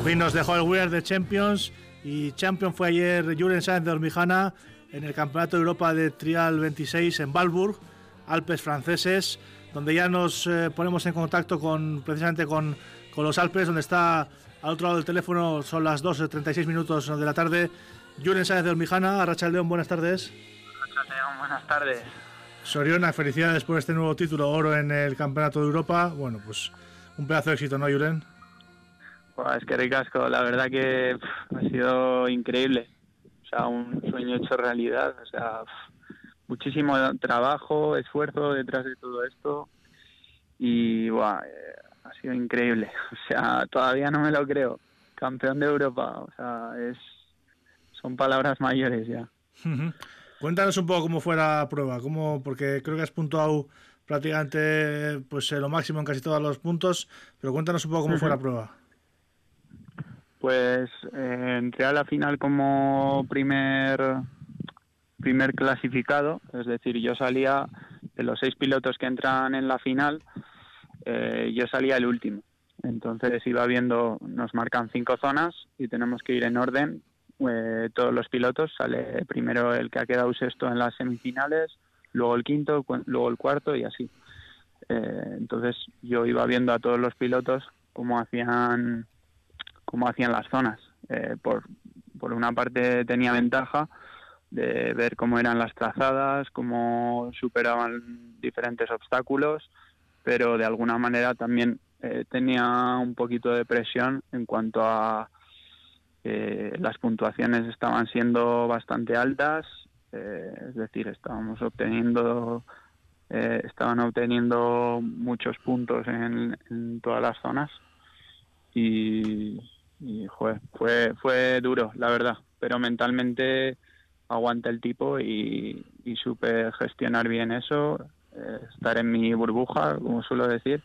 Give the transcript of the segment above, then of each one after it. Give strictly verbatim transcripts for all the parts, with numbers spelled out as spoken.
Hoy nos dejó el We Are the Champions y champion fue ayer Julen Sáenz de Ormijana en el Campeonato de Europa de Trial veintiséis en Valburg, Alpes franceses, donde ya nos eh, ponemos en contacto con precisamente con, con los Alpes, donde está al otro lado del teléfono. Son las dos y treinta y seis minutos de la tarde. Julen Sáenz de Ormijana, Arratsaldeon, buenas tardes. Arratsaldeon, buenas tardes. Soriona, felicidades por este nuevo título, oro en el Campeonato de Europa. Bueno, pues un pedazo de éxito, ¿no, Julen? Pues es que ricasco, la verdad que pff, ha sido increíble. O sea, un sueño hecho realidad. O sea, pff, muchísimo trabajo, esfuerzo detrás de todo esto. Y buah, eh, ha sido increíble. O sea, todavía no me lo creo. Campeón de Europa. O sea, es son palabras mayores ya. Uh-huh. Cuéntanos un poco cómo fue la prueba, cómo, porque creo que has puntuado prácticamente pues lo máximo en casi todos los puntos, pero cuéntanos un poco cómo uh-huh. fue la prueba. Pues eh, entré a la final como primer primer clasificado, es decir, yo salía de los seis pilotos que entran en la final, eh, yo salía el último. Entonces iba viendo, nos marcan cinco zonas y tenemos que ir en orden. Eh, todos los pilotos, sale primero el que ha quedado sexto en las semifinales, luego el quinto, cu- luego el cuarto y así. Eh, entonces yo iba viendo a todos los pilotos cómo hacían cómo hacían las zonas. Eh, por, por una parte tenía ventaja de ver cómo eran las trazadas, cómo superaban diferentes obstáculos, pero de alguna manera también eh, tenía un poquito de presión en cuanto a Eh, las puntuaciones estaban siendo bastante altas, eh, es decir, estábamos obteniendo, eh, estaban obteniendo muchos puntos en, en todas las zonas y, y joder, fue fue duro, la verdad, pero mentalmente aguanté el tipo y, y supe gestionar bien eso, eh, estar en mi burbuja, como suelo decir.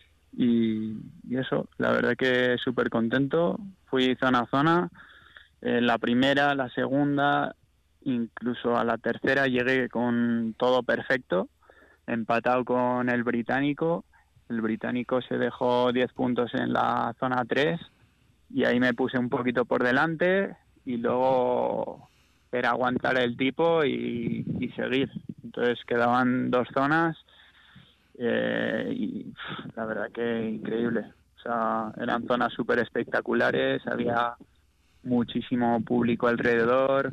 Y, y eso, la verdad que súper contento. Fui zona a zona, eh, la primera, la segunda, incluso a la tercera llegué con todo perfecto, empatado con el británico. El británico se dejó diez puntos en la zona tres y ahí me puse un poquito por delante y luego era aguantar el tipo y, y seguir. Entonces quedaban dos zonas. Eh, y pff, la verdad que increíble, o sea, eran zonas súper espectaculares, había muchísimo público alrededor,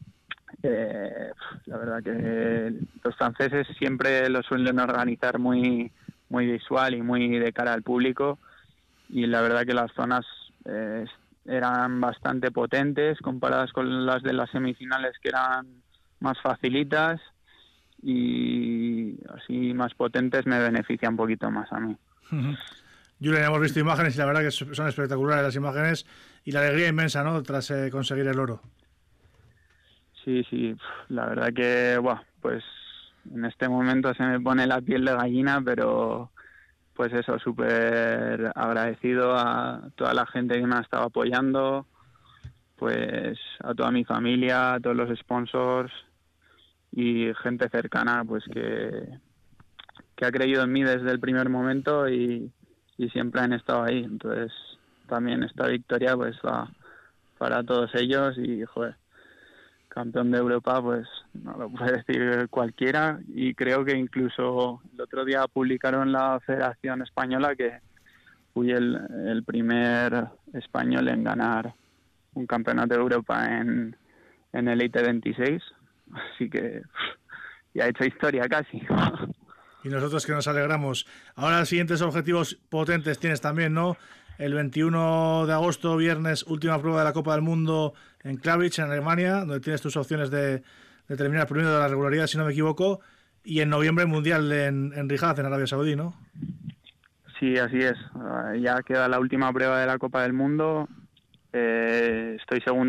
eh, pff, la verdad que los franceses siempre lo suelen organizar muy, muy visual y muy de cara al público, y la verdad que las zonas eh, eran bastante potentes comparadas con las de las semifinales, que eran más facilitas, y así más potentes me beneficia un poquito más a mí. Uh-huh. Julen, hemos visto imágenes y la verdad que son espectaculares las imágenes y la alegría inmensa, ¿no?, tras eh, conseguir el oro. Sí, sí, la verdad que, buah, pues en este momento se me pone la piel de gallina, pero pues eso, súper agradecido a toda la gente que me ha estado apoyando, pues a toda mi familia, a todos los sponsors y gente cercana, pues que, que ha creído en mí desde el primer momento y, y siempre han estado ahí. Entonces también esta victoria pues va para todos ellos y joder, campeón de Europa pues no lo puede decir cualquiera, y creo que incluso el otro día publicaron en la Federación Española que fui el, el primer español en ganar un campeonato de Europa en, en Elite veintiséis. Así que ya he hecho historia casi. Y nosotros que nos alegramos. Ahora, siguientes objetivos potentes tienes también, ¿no? El veintiuno de agosto, viernes, última prueba de la Copa del Mundo en Klavich, en Alemania, donde tienes tus opciones de, de terminar primero de la regularidad, si no me equivoco. Y en noviembre, Mundial en, en Riyadh, en Arabia Saudí, ¿no? Sí, así es. Uh, ya queda la última prueba de la Copa del Mundo. Eh, estoy segundo